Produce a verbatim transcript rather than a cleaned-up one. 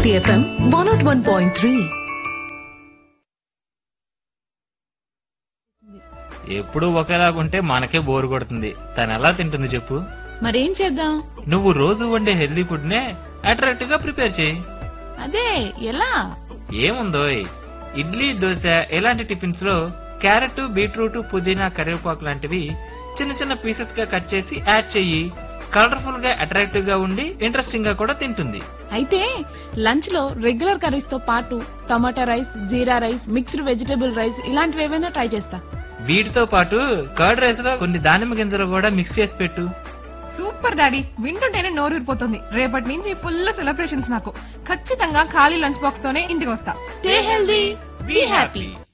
Bharati FM one not one point three. ఎప్పుడు ఒకేలాగుంటే మనకే bore కొడుతుంది. తను ఎలా తింటుంది చెప్పు? మరేం చేద్దాం? నువ్వు రోజు వండే హెల్దీ ఫుడ్ నే అట్రాక్టివ్ గా ప్రిపేర్ చేయి. అదే ఎలా? ఏముందోయ్, ఇడ్లీ, దోశ ఇలాంటి టిఫిన్స్ లో క్యారెట్, బీట్రూట్, పుదీనా, కరివేపాకు లాంటివి చిన్న చిన్న పీసెస్ గా కట్ చేసి యాడ్ చెయ్యి. కలర్ఫుల్ గా అట్రాక్టివ్ గా ఉండి ఇంట్రెస్టింగ్ గా కూడా తింటుంది. అయితే లంచ్ లో రెగ్యులర్ కర్రీస్ తో పాటు టమాటా రైస్, జీరా రైస్, మిక్స్డ్ వెజిటేబుల్ రైస్ ఇలాంటివి ఏమైనా ట్రై చేస్తా. వీటితో పాటు కర్డ్ రైస్ లో కొన్ని దానిమ్మ గింజలు కూడా మిక్స్ చేసి పెట్టు. సూపర్ డాడీ, వింటుంటేనే నోరూరిపోతుంది. రేపటి నుంచి ఫుల్ సెలబ్రేషన్స్ నాకు. ఖచ్చితంగా ఖాళీ లంచ్ బాక్స్ తోనే ఇంటికి వస్తా. Stay healthy, be happy.